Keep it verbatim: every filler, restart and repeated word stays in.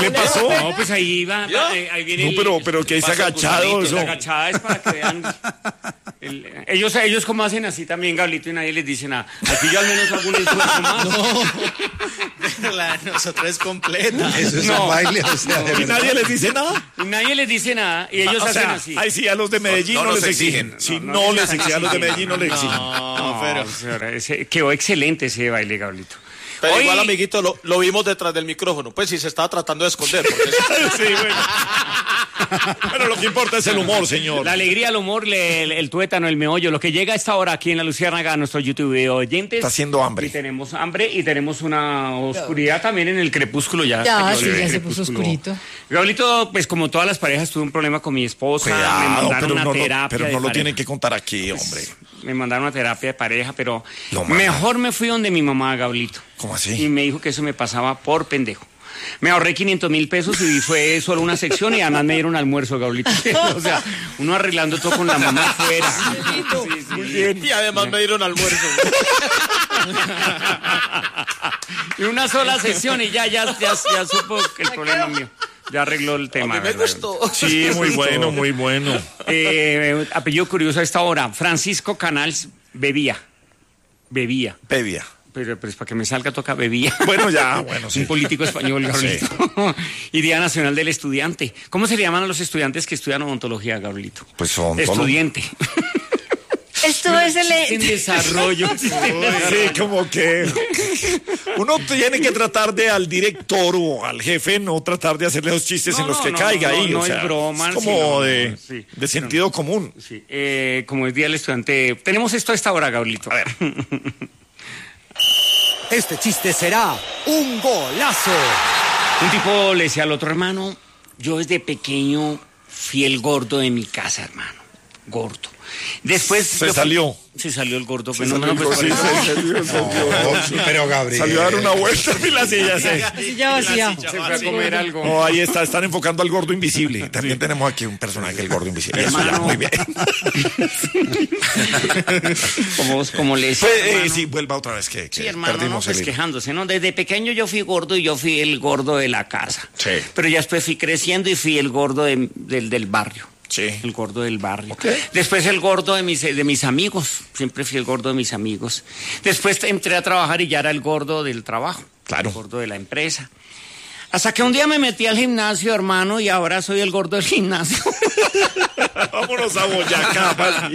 ¿Qué pasó? No, pues ahí va, va, eh, ahí viene. No, el- pero, pero que es paso agachado. gusanito. Eso. La agachada es para que vean. el- ellos, ellos como hacen así también, Gablito, y nadie les dice nada. Aquí yo al menos hago un esfuerzo más. La de nosotros es completa. Eso es No, un baile, o sea, de Y verdad. nadie les dice nada. Y nadie les dice nada y ellos o hacen sea, así. ahí sí, a los de Medellín No no, nos les exigen. exigen. Sí, No, no, no les les exigen. A los de exigen. Medellín no les exigen. No, pero- señora, ese- quedó excelente ese baile, Gablito. Pero Hoy- igual, amiguito, lo, lo vimos detrás del micrófono. Pues sí, se estaba tratando de esconder. Porque es- Sí, bueno. Pero lo que importa es el humor, señor. La alegría, el humor, le- el, el tuétano, el meollo, lo que llega a esta hora aquí en la Luciérnaga a nuestros YouTube de oyentes. Está haciendo hambre. Y tenemos hambre y tenemos una oscuridad también en el crepúsculo ya. Ya, se sí, volvió ya el se puso crepúsculo. oscurito. Gablito, pues como todas las parejas, tuve un problema con mi esposa. me Cuidado, mandaron pero una no, lo- terapia pero de no lo pareja. tienen que contar aquí, hombre. Me mandaron una terapia de pareja, pero Lo mandan. mejor me fui donde mi mamá, Gablito. ¿Cómo Y así? me dijo que eso me pasaba por pendejo. Me ahorré quinientos mil pesos y fue solo una sección y además me dieron almuerzo, Gablito. O sea, uno arreglando todo con la mamá afuera. Sí, sí. Muy bien. y además me dieron almuerzo. Y una sola sesión y ya, ya, ya, ya supo que el problema mío. Ya arregló el tema. A mí me ¿verdad? gustó. Sí, muy bueno, muy bueno. Eh, apellido curioso a esta hora. Francisco Canals bebía. Bebía. Bebia. Pero pues para que me salga toca bebía. Bueno, ya, bueno, sí. Un político español, Gabrielito. Y Día Nacional del Estudiante. ¿Cómo se le llaman a los estudiantes que estudian odontología, Gabrielito? Pues son Estudiante. Estuvo En excelente. desarrollo. Sí, como que uno tiene que tratar de al director o al jefe no tratar de hacerle los chistes No, en los no, que no, caiga no, ahí. no o es sea, broma, es como sí, no, no, de, sí. de sentido común. Sí, eh, como es Día del Estudiante. Tenemos esto a esta hora, Gabrielito. A ver. Este chiste será un golazo. Un tipo le decía al otro hermano, yo desde pequeño fui el gordo de mi casa, hermano. Gordo. Después... Se yo fui- salió. Se salió el gordo. Se Pues no, salió no, el pues, gordo, por eso- sí, se salió, se salió. No, sí, pero Gabriel. Salió a dar una vuelta en la silla. Sí. Así ya vacía. Se fue a comer algo. No, ahí está, están enfocando al gordo invisible. También tenemos aquí un personaje, el gordo invisible. Eso ya, Hermano. muy bien. Como, como le decía, Pues, eh, hermano. sí, vuelva otra vez que, que Sí, hermano, no, perdimos pues el hilo. quejándose, ¿no? Desde pequeño yo fui gordo y yo fui el gordo de la casa. Sí. Pero ya después fui creciendo y fui el gordo de- del, del barrio. Sí. El gordo del barrio. Después el gordo de mis, de mis amigos. Siempre fui el gordo de mis amigos. Después entré a trabajar y ya era el gordo del trabajo. Claro. El gordo de la empresa. Hasta que un día me metí al gimnasio, hermano, y ahora soy el gordo del gimnasio. Vámonos a Boyacá.